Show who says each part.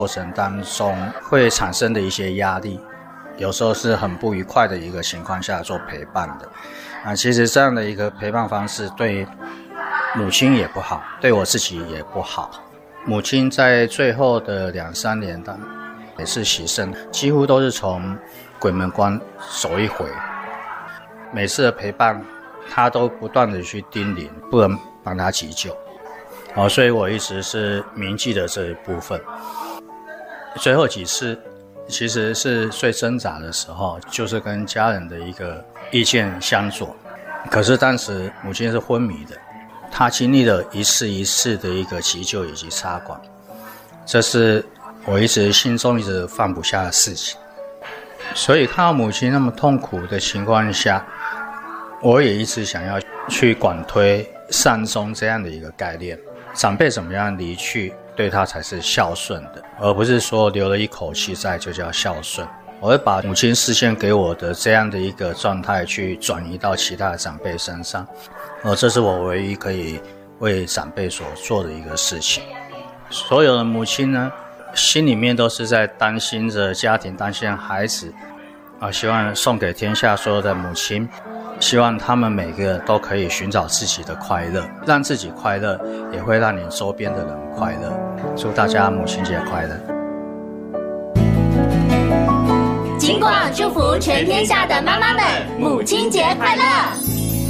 Speaker 1: 过程当中会产生的一些压力，有时候是很不愉快的一个情况下做陪伴的其实这样的一个陪伴方式对母亲也不好，对我自己也不好。母亲在最后的2-3年也是洗肾，几乎都是从鬼门关走一回。每次的陪伴她都不断的去叮咛，不能帮她急救所以我一直是铭记的这一部分。最后几次其实是最挣扎的时候，就是跟家人的一个意见相左。可是当时母亲是昏迷的，她经历了一次一次的一个急救以及插管，这是我一直心中一直放不下的事情。所以看到母亲那么痛苦的情况下，我也一直想要去广推善终这样的一个概念。长辈怎么样离去，对他才是孝顺的，而不是说留了一口气在就叫孝顺。我会把母亲视线给我的这样的一个状态去转移到其他的长辈身上，这是我唯一可以为长辈所做的一个事情。所有的母亲呢，心里面都是在担心着家庭，担心孩子希望送给天下所有的母亲，希望他们每个都可以寻找自己的快乐，让自己快乐也会让你周边的人快乐。祝大家母亲节快乐。
Speaker 2: 金广祝福全天下的妈妈们母亲节快乐。